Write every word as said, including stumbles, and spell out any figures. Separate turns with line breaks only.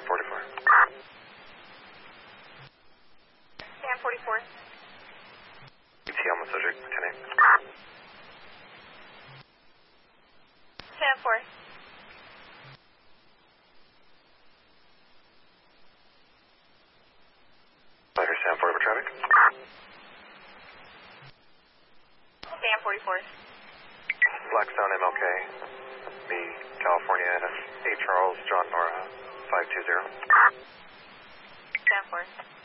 forty-four.
Sam forty-four.
E T L on subject, ten eight.
Sam four.
Pleasure, Sam four over traffic.
Sam forty-four.
Blackstone M L K. Me, California, N S eight Charles, John Nora, five two zero.
Sam four.